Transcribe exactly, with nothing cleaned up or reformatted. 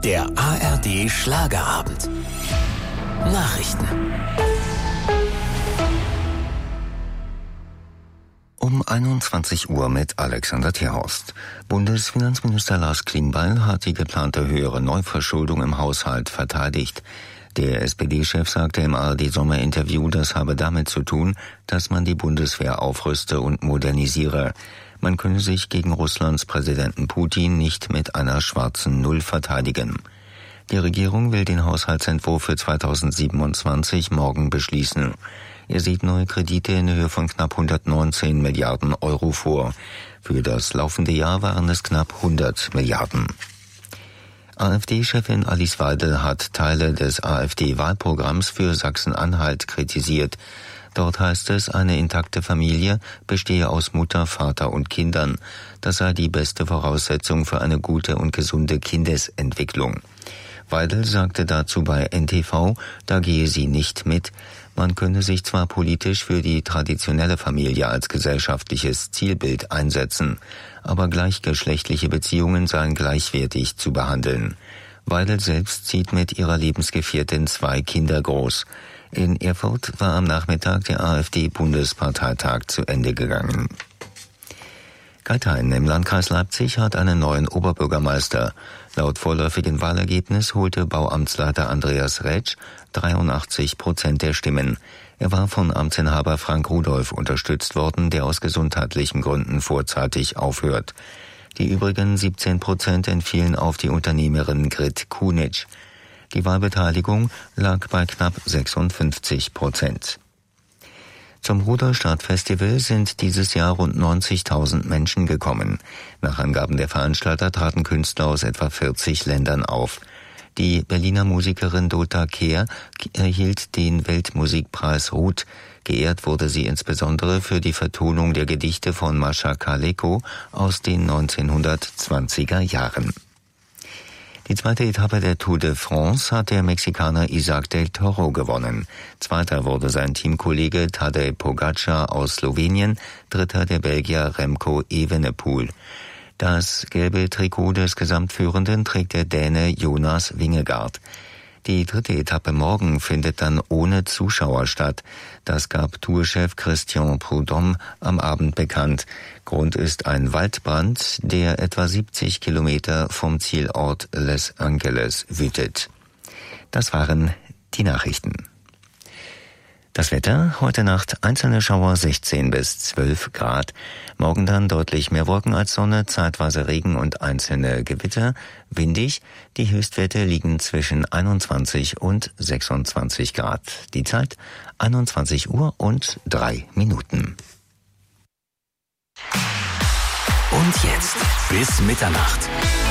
Der A R D Schlagerabend. Nachrichten. Um einundzwanzig Uhr mit Alexander Thierhorst. Bundesfinanzminister Lars Klingbeil hat die geplante höhere Neuverschuldung im Haushalt verteidigt. Der S P D-Chef sagte im A R D-Sommerinterview, das habe damit zu tun, dass man die Bundeswehr aufrüste und modernisiere. Man könne sich gegen Russlands Präsidenten Putin nicht mit einer schwarzen Null verteidigen. Die Regierung will den Haushaltsentwurf für zweitausendsiebenundzwanzig morgen beschließen. Er sieht neue Kredite in Höhe von knapp hundertneunzehn Milliarden Euro vor. Für das laufende Jahr waren es knapp hundert Milliarden. AfD-Chefin Alice Weidel hat Teile des AfD-Wahlprogramms für Sachsen-Anhalt kritisiert. Dort heißt es, eine intakte Familie bestehe aus Mutter, Vater und Kindern. Das sei die beste Voraussetzung für eine gute und gesunde Kindesentwicklung. Weidel sagte dazu bei N T V, da gehe sie nicht mit. Man könne sich zwar politisch für die traditionelle Familie als gesellschaftliches Zielbild einsetzen, aber gleichgeschlechtliche Beziehungen seien gleichwertig zu behandeln. Weidel selbst zieht mit ihrer Lebensgefährtin zwei Kinder groß. In Erfurt war am Nachmittag der AfD-Bundesparteitag zu Ende gegangen. Geithain im Landkreis Leipzig hat einen neuen Oberbürgermeister. Laut vorläufigen Wahlergebnis holte Bauamtsleiter Andreas Rätsch dreiundachtzig Prozent der Stimmen. Er war von Amtsinhaber Frank Rudolph unterstützt worden, der aus gesundheitlichen Gründen vorzeitig aufhört. Die übrigen siebzehn Prozent entfielen auf die Unternehmerin Grit Kunitsch. Die Wahlbeteiligung lag bei knapp sechsundfünfzig Prozent. Zum Ruderstart-Festival sind dieses Jahr rund neunzigtausend Menschen gekommen. Nach Angaben der Veranstalter traten Künstler aus etwa vierzig Ländern auf. Die Berliner Musikerin Dota Kehr erhielt den Weltmusikpreis Ruth. Geehrt wurde sie insbesondere für die Vertonung der Gedichte von Mascha Kaleko aus den neunzehnhundertzwanziger Jahren. Die zweite Etappe der Tour de France hat der Mexikaner Isaac del Toro gewonnen. Zweiter wurde sein Teamkollege Tadej Pogačar aus Slowenien, dritter der Belgier Remco Evenepoel. Das gelbe Trikot des Gesamtführenden trägt der Däne Jonas Vingegaard. Die dritte Etappe morgen findet dann ohne Zuschauer statt. Das gab Tourchef Christian Prudhomme am Abend bekannt. Grund ist ein Waldbrand, der etwa siebzig Kilometer vom Zielort Les Angeles wütet. Das waren die Nachrichten. Das Wetter, heute Nacht einzelne Schauer sechzehn bis zwölf Grad. Morgen dann deutlich mehr Wolken als Sonne, zeitweise Regen und einzelne Gewitter. Windig, die Höchstwerte liegen zwischen einundzwanzig und sechsundzwanzig Grad. Die Zeit einundzwanzig Uhr und drei Minuten. Und jetzt bis Mitternacht.